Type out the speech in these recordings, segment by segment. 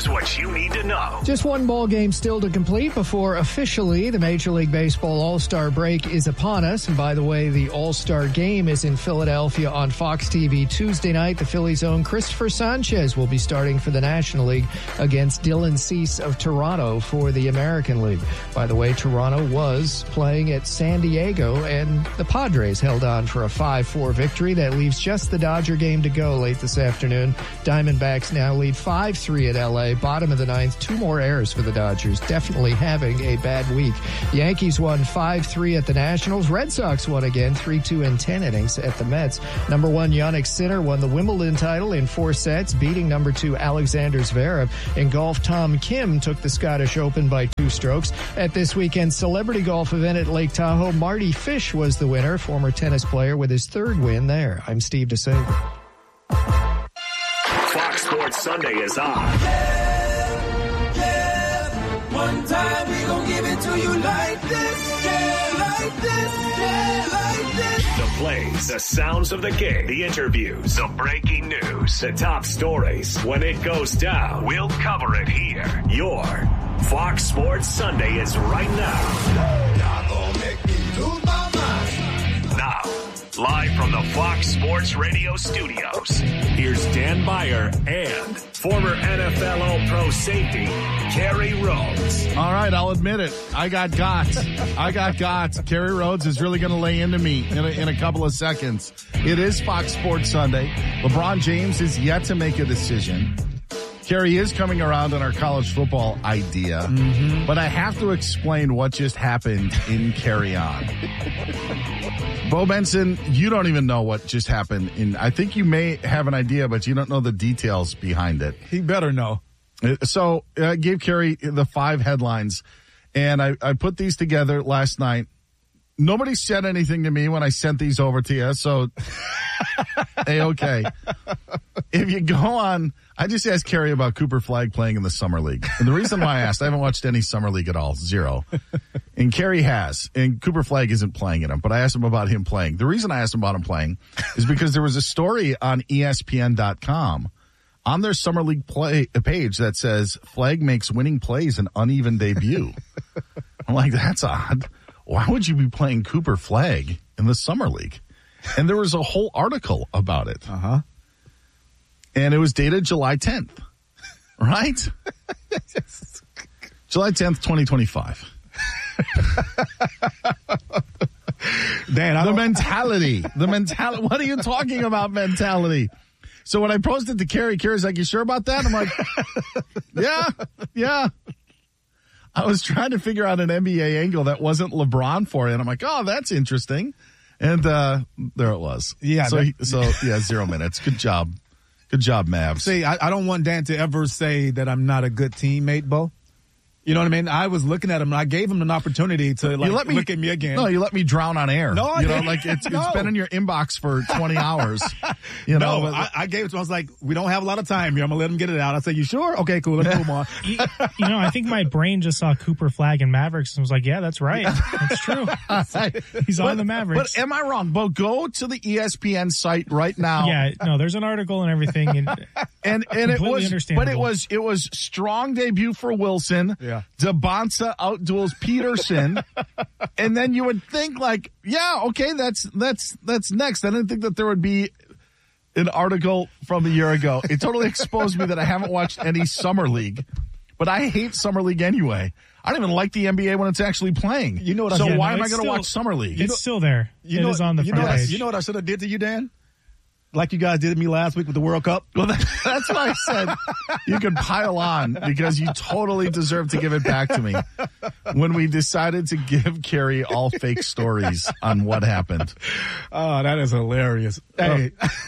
Here's what you need to know. Just one ball game still to complete before officially the Major League Baseball All-Star break is upon us. And by the way, the All-Star game is in Philadelphia on Fox TV Tuesday night. The Phillies' own Christopher Sanchez will be starting for the National League against Dylan Cease of Toronto for the American League. By the way, Toronto was playing at San Diego, and the Padres held on for a 5-4 victory. That leaves just the Dodger game to go late this afternoon. Diamondbacks now lead 5-3 at L.A. Bottom of the ninth, 2 more errors for the Dodgers. Definitely having a bad week. Yankees won 5-3 at the Nationals. Red Sox won again 3-2 in 10 innings at the Mets. Number 1 Jannik Sinner won the Wimbledon title in 4 sets, beating number 2 Alexander Zverev. In golf, Tom Kim took the Scottish Open by 2 strokes. At this weekend's celebrity golf event at Lake Tahoe, Marty Fish was the winner, former tennis player with his 3rd win there. I'm Steve DeSager. Fox Sports Sunday is on. One time we gon' give it to you like this, like this, like this. The plays, the sounds of the game, the interviews, the breaking news, the top stories. When it goes down, we'll cover it here. Your Fox Sports Sunday is right now. Y'all gon' make me lose my mind. Now, live from the Fox Sports Radio studios, here's Dan Beyer and former NFL All-Pro safety, Kerry Rhodes. All right, I'll admit it. I got got. Kerry Rhodes is really going to lay into me in a couple of seconds. It is Fox Sports Sunday. LeBron James is yet to make a decision. Kerry is coming around on our college football idea, but I have to explain what just happened in Carry On. Bo Benson, you don't even know what just happened. I think you may have an idea, but you don't know the details behind it. He better know. So I gave Kerry the 5 headlines, and I put these together last night. Nobody said anything to me when I sent these over to you, so A-okay. If you go on, I just asked Kerry about Cooper Flagg playing in the Summer League. And the reason why I asked, I haven't watched any Summer League at all, 0. And Kerry has. And Cooper Flagg isn't playing in them, but I asked him about him playing. The reason I asked him about him playing is because there was a story on ESPN.com on their Summer League page that says, Flagg makes winning plays an uneven debut. I'm like, that's odd. Why would you be playing Cooper Flagg in the Summer League? And there was a whole article about it. And it was dated July 10th, right? July 10th, 2025. Dan, the mentality. What are you talking about, mentality? So when I posted to Kerry's like, you sure about that? I'm like, yeah. I was trying to figure out an NBA angle that wasn't LeBron for it. And I'm like, oh, that's interesting. And there it was. Yeah. So 0 minutes. Good job. Good job, Mavs. See, I don't want Dan to ever say that I'm not a good teammate, Bo. You know what I mean? I was looking at him, and I gave him an opportunity to look at me again. No, you let me drown on air. No, it's been in your inbox for 20 hours. I gave it to him. I was like, we don't have a lot of time here. I'm going to let him get it out. I said, you sure? Okay, cool. Let's move on. I think my brain just saw Cooper Flagg and Mavericks and was like, yeah, that's right. That's true. He's on the Mavericks. But am I wrong? Bo, go to the ESPN site right now. Yeah, no, there's an article and everything. And it was strong debut for Wilson. Yeah. Dabonsa outduels Peterson. And then you would think like, yeah, okay, that's next. I didn't think that there would be an article from a year ago. It totally exposed me that I haven't watched any Summer League. But I hate Summer League anyway. I don't even like the NBA when it's actually playing. You know what? So why am I going to watch Summer League? It's still there. It is on the front page. You know what I should have did to you, Dan? Like you guys did to me last week with the World Cup. Well, that's why I said you could pile on because you totally deserve to give it back to me when we decided to give Kerry all fake stories on what happened. Oh, that is hilarious. Hey,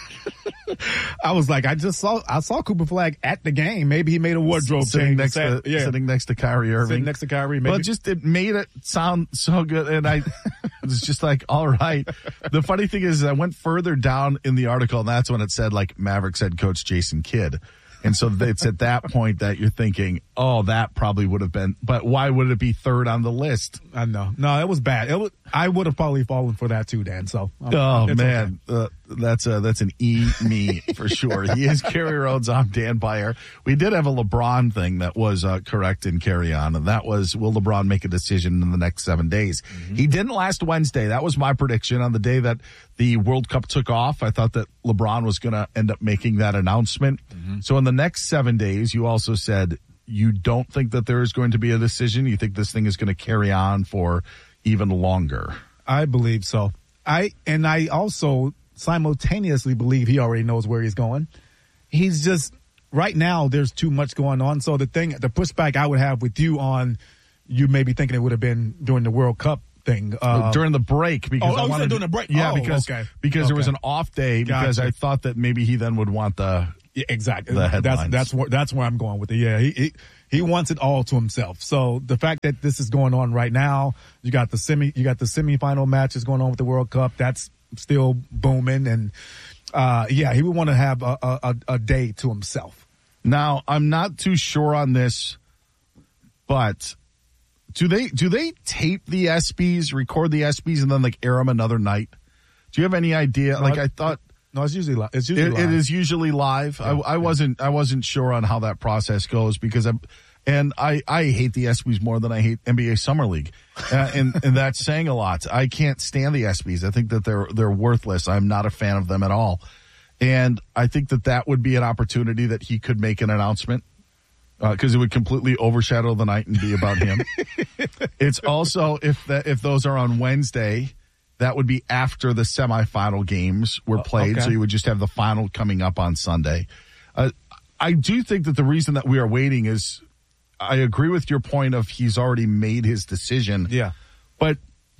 I was like, I saw Cooper Flagg at the game. Maybe he made a wardrobe sitting change. Sitting next to Kyrie Irving. Sitting next to Kyrie. Maybe. But it made it sound so good. And I was just like, all right. The funny thing is I went further down in the article and that's when it said like Mavericks head coach Jason Kidd. And so it's at that point that you're thinking, oh, that probably would have been, but why would it be third on the list? I know. No, it was bad. I would have probably fallen for that too, Dan. So, man. Okay. That's an me for sure. He is Kerry Rhodes. I'm Dan Beyer. We did have a LeBron thing that was correct in Carry On, and that was, will LeBron make a decision in the next 7 days? Mm-hmm. He didn't last Wednesday. That was my prediction on the day that the World Cup took off. I thought that LeBron was going to end up making that announcement. Mm-hmm. So in the next 7 days, you also said you don't think that there is going to be a decision. You think this thing is going to carry on for even longer. I believe so. I also simultaneously believe he already knows where he's going. He's just, right now, there's too much going on. So the pushback I would have with you on, you may be thinking it would have been during the World Cup thing. During the break. Because I wanted during the break. Yeah, because there was an off day, because I thought that maybe he then would want the headlines. That's where I'm going with it. Yeah, he wants it all to himself. So the fact that this is going on right now, you got the semifinal matches going on with the World Cup. That's still booming, and he would want to have a day to himself. Now, I'm not too sure on this, but do they tape the ESPYs, record the ESPYs, and then like air them another night? Do you have any idea? No, I thought. No, it's usually live. It is usually live. Yeah, I wasn't sure on how that process goes, because I hate the ESPYs more than I hate NBA Summer League, and that's saying a lot. I can't stand the ESPYs. I think that they're worthless. I'm not a fan of them at all, and I think that would be an opportunity that he could make an announcement, because it would completely overshadow the night and be about him. It's also, if those are on Wednesday, that would be after the semifinal games were played. Okay. So you would just have the final coming up on Sunday. I do think that the reason that we are waiting is, I agree with your point of he's already made his decision. Yeah. But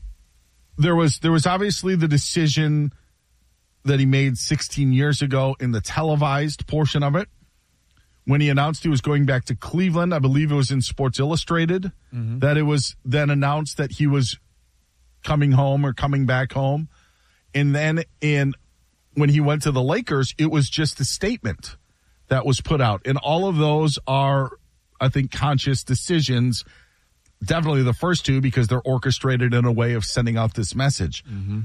there was obviously the decision that he made 16 years ago in the televised portion of it, when he announced he was going back to Cleveland. I believe it was in Sports Illustrated, that it was then announced that he was coming home or coming back home. And then when he went to the Lakers, it was just a statement that was put out. And all of those are, I think, conscious decisions. Definitely the first two, because they're orchestrated in a way of sending out this message. Mm-hmm.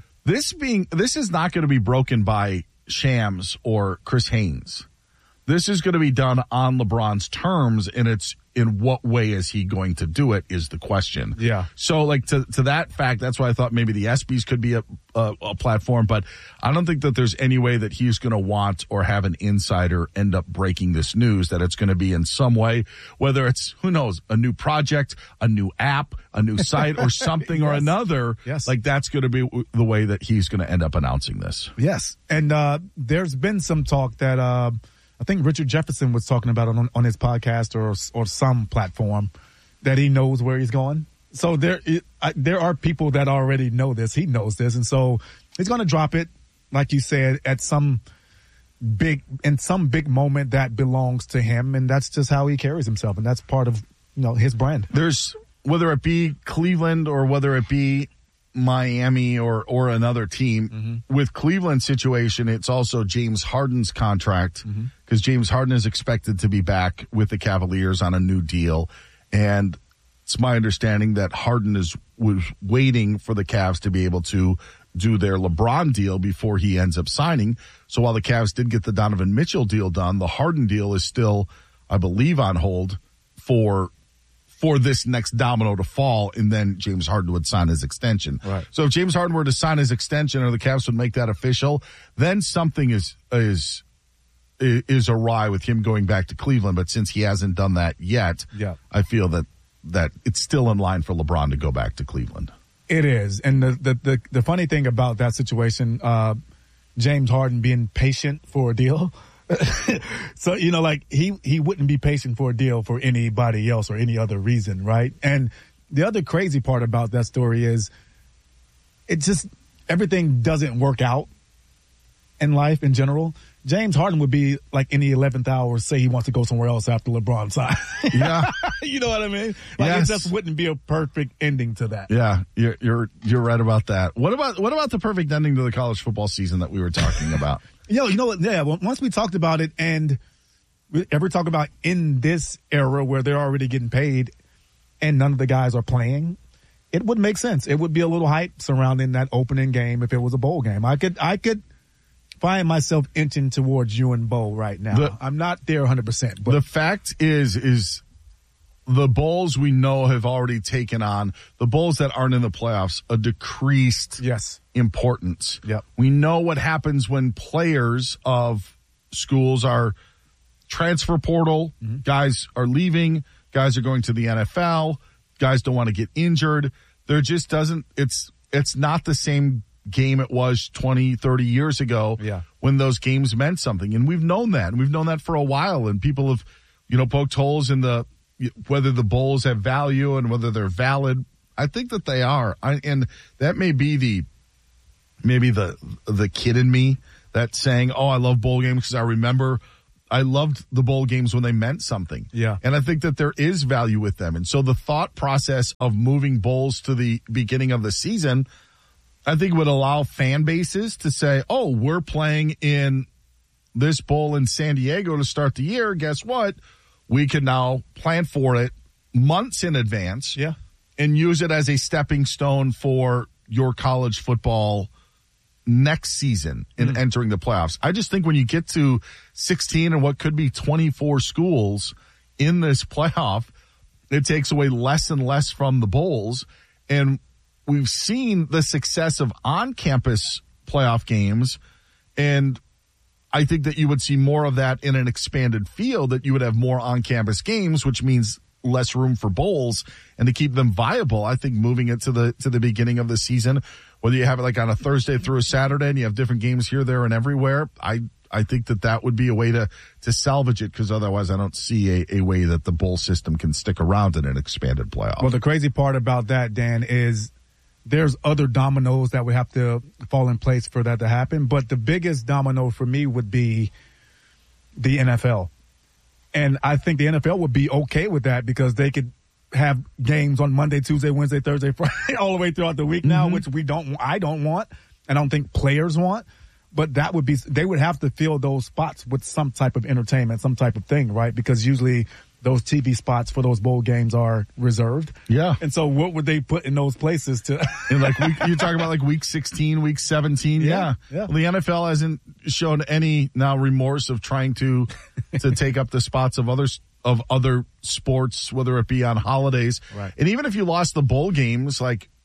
This is not going to be broken by Shams or Chris Haynes. This is going to be done on LeBron's terms, and it's in what way is he going to do it is the question. Yeah. So, like, to that fact, that's why I thought maybe the ESPYs could be a platform, but I don't think that there's any way that he's going to want or have an insider end up breaking this news, that it's going to be in some way, whether it's, who knows, a new project, a new app, a new site, or something or another. Yes. Like, that's going to be the way that he's going to end up announcing this. Yes. And there's been some talk that I think Richard Jefferson was talking about on his podcast or some platform, that he knows where he's going. So there are people that already know this. He knows this. And so he's going to drop it, like you said, at some big moment that belongs to him. And that's just how he carries himself. And that's part of, his brand. There's, whether it be Cleveland or whether it be Miami or another team, with Cleveland's situation, it's also James Harden's contract, because James Harden is expected to be back with the Cavaliers on a new deal. And it's my understanding that Harden was waiting for the Cavs to be able to do their LeBron deal before he ends up signing. So while the Cavs did get the Donovan Mitchell deal done, the Harden deal is still, I believe, on hold for this next domino to fall, and then James Harden would sign his extension. Right. So if James Harden were to sign his extension, or the Cavs would make that official, then something is awry with him going back to Cleveland. But since he hasn't done that yet, I feel that it's still in line for LeBron to go back to Cleveland. It is. And the funny thing about that situation, James Harden being patient for a deal. So, he wouldn't be patient for a deal for anybody else or any other reason, right? And the other crazy part about that story is everything doesn't work out in life in general. James Harden would be like in the 11th hour, say he wants to go somewhere else after LeBron signed. Yeah. You know what I mean? It just wouldn't be a perfect ending to that. Yeah, you're right about that. What about the perfect ending to the college football season that we were talking about? You know what? Yeah, once we talked about it, and we ever talk about in this era where they're already getting paid and none of the guys are playing, it would make sense. It would be a little hype surrounding that opening game if it was a bowl game. I could find myself inching towards Ewan Bowl right now. I'm not there 100%. But the fact is the bowls we know have already taken on, the bowls that aren't in the playoffs, a decreased importance. Yep. We know what happens when players of schools are transfer portal, guys are leaving, guys are going to the NFL, guys don't want to get injured. There just doesn't, it's not the same game it was 20, 30 years ago when those games meant something. And we've known that. And we've known that for a while. And people have, poked holes in whether the bowls have value and whether they're valid. I think that they are. And that may be maybe the kid in me that's saying, oh, I love bowl games because I remember I loved the bowl games when they meant something. Yeah. And I think that there is value with them. And so the thought process of moving bowls to the beginning of the season, I think would allow fan bases to say, oh, we're playing in this bowl in San Diego to start the year. Guess what? We can now plan for it months in advance and use it as a stepping stone for your college football next season in entering the playoffs. I just think when you get to 16 and what could be 24 schools in this playoff, it takes away less and less from the bowls. And we've seen the success of on-campus playoff games, and I think that you would see more of that in an expanded field, that you would have more on-campus games, which means less room for bowls. And to keep them viable, I think moving it to the beginning of the season, whether you have it like on a Thursday through a Saturday and you have different games here, there, and everywhere, I think that would be a way to salvage it, because otherwise I don't see a way that the bowl system can stick around in an expanded playoff. Well, the crazy part about that, Dan, is there's other dominoes that would have to fall in place for that to happen. But the biggest domino for me would be the NFL. And I think the NFL would be okay with that, because they could have games on Monday, Tuesday, Wednesday, Thursday, Friday, all the way throughout the week now, which I don't want. I don't think players want. But they would have to fill those spots with some type of entertainment, some type of thing, right? Because usually those TV spots for those bowl games are reserved. Yeah. And so what would they put in those places to? And you're talking about like week 16, week 17. Yeah. Well, the NFL hasn't shown any now remorse of trying to take up the spots of other sports, whether it be on holidays. Right. And even if you lost the bowl games,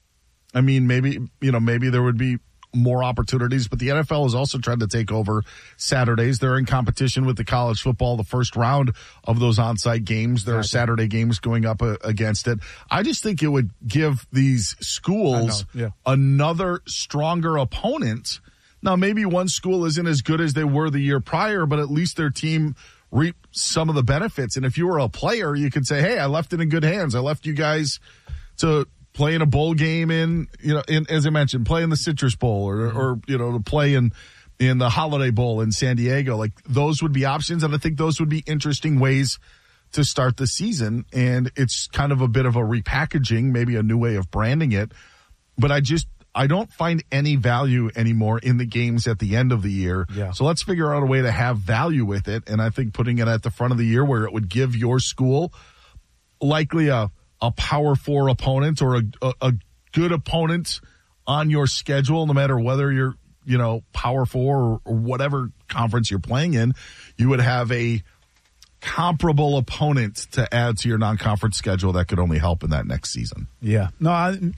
maybe there would be more opportunities, but the NFL is also trying to take over Saturdays. They're in competition with the college football, the first round of those on-site games. There are Saturday games going up against it. I just think it would give these schools another stronger opponent. Now, maybe one school isn't as good as they were the year prior, but at least their team reaped some of the benefits. And if you were a player, you could say, hey, I left it in good hands. I left you guys to play in a bowl game as I mentioned, play in the Citrus Bowl or to play in the Holiday Bowl in San Diego. Like, those would be options. And I think those would be interesting ways to start the season. And it's kind of a bit of a repackaging, maybe a new way of branding it. But I don't find any value anymore in the games at the end of the year. Yeah. So let's figure out a way to have value with it. And I think putting it at the front of the year, where it would give your school likely a Power 4 opponent or a good opponent on your schedule, no matter whether you're, Power 4 or whatever conference you're playing in, you would have a comparable opponent to add to your non-conference schedule that could only help in that next season. Yeah. No,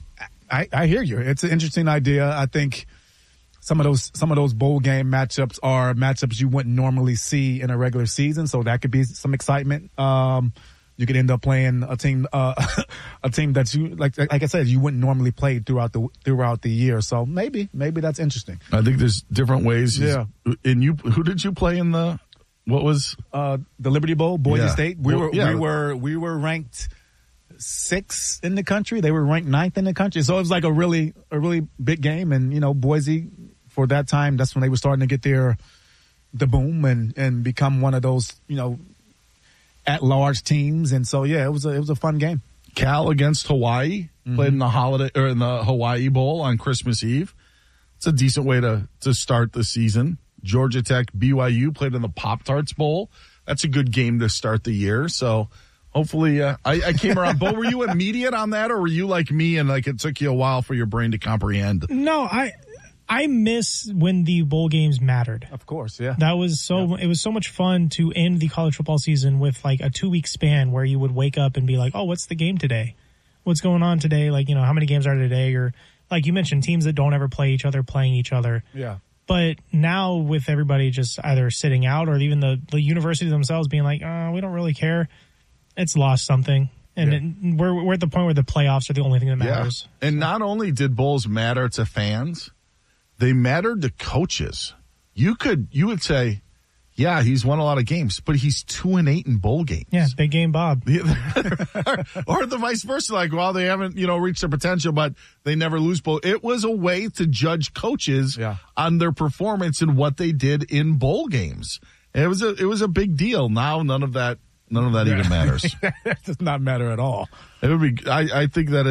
I hear you. It's an interesting idea. I think some of those bowl game matchups are matchups you wouldn't normally see in a regular season, so that could be some excitement. You could end up playing a team that you like I said, you wouldn't normally play throughout the year. So maybe that's interesting. I think there's different ways. Yeah. And who did you play in the Liberty Bowl, Boise State? We Well, were ranked 6th in the country. They were ranked 9th in the country. So it was like a really big game. And Boise, for that time, that's when they were starting to get the boom and become one of those at-large teams. And so it was a fun game. Cal against Hawaii, played in the Hawaii Bowl on Christmas Eve. It's a decent way to start the season. Georgia Tech, BYU played in the Pop-Tarts Bowl. That's a good game to start the year. So hopefully, I came around. Bo, were you immediate on that, or were you like me and it took you a while for your brain to comprehend? No, I I miss when the bowl games mattered. Of course, yeah. That was it was so much fun to end the college football season with like a 2-week span where you would wake up and be like, oh, what's the game today? What's going on today? Like, you know, how many games are today? Or like you mentioned, teams that don't ever play each other playing each other. Yeah. But now with everybody just either sitting out or even the universities themselves being like, we don't really care, it's lost something. And we're at the point where the playoffs are the only thing that matters. Yeah. And not only did bowls matter to fans, they mattered to coaches. You would say, yeah, he's won a lot of games, but he's 2-8 in bowl games. Yeah, big game Bob. Or the vice versa, like, well, they haven't, reached their potential, but they never lose bowl. It was a way to judge coaches on their performance and what they did in bowl games. It was a big deal. Now none of that even matters. That does not matter at all. It would be. I think that